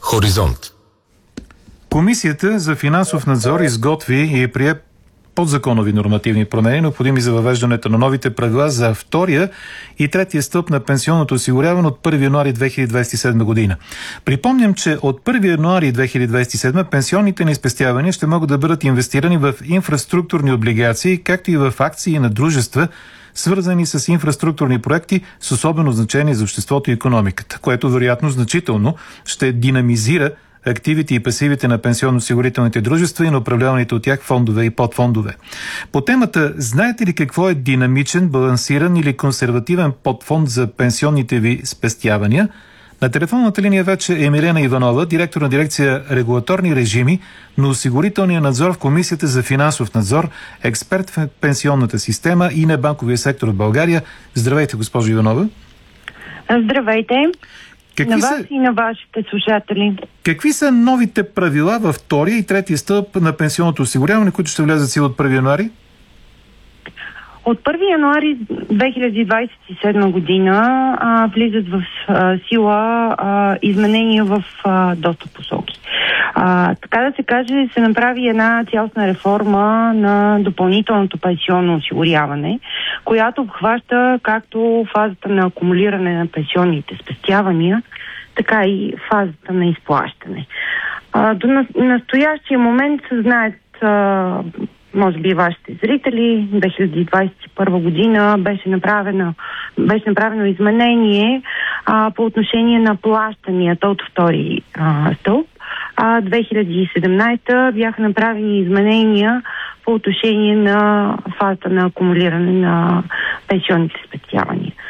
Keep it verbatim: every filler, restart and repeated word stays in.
Хоризонт. Комисията за финансов надзор изготви и прие подзаконови нормативни промени, необходими за въвеждането на новите правила за втория и третия стълб на пенсионното осигуряване от първи януари две хиляди двадесет и седма година. Припомням, че от първи януари две хиляди двадесет и седма пенсионните ни спестявания ще могат да бъдат инвестирани в инфраструктурни облигации, както и в акции на дружества, свързани с инфраструктурни проекти с особено значение за обществото и икономиката, което вероятно значително ще динамизира активите и пасивите на пенсионно-осигурителните дружества и на управляваните от тях фондове и подфондове. По темата, знаете ли какво е динамичен, балансиран или консервативен подфонд за пенсионните ви спестявания? На телефонната линия вече е Милена Иванова, директор на дирекция регулаторни режими на осигурителния надзор в Комисията за финансов надзор, експерт в пенсионната система и небанковия сектор в България. Здравейте, госпожо Иванова. Здравейте. Какви на вас са, и на вашите слушатели. Какви са новите правила във втория и третия стълб на пенсионното осигуряване, които ще влязат сила от първи януари? От първи януари две хиляди двадесет и седма година а, влизат в а, сила а, изменения в а, доста посоки. А, така да се каже, се направи една цялостна реформа на допълнителното пенсионно осигуряване, която обхваща както фазата на акумулиране на пенсионните спестявания, така и фазата на изплащане. А, до на, настоящия момент знаят а, може би вашите зрители, две хиляди двадесет и първа година беше направено, беше направено изменение а, по отношение на плащанията от втори а, стълб. А две хиляди и седемнадесета бяха направени изменения по отношение на фазата на акумулиране на пенсионните спестявания.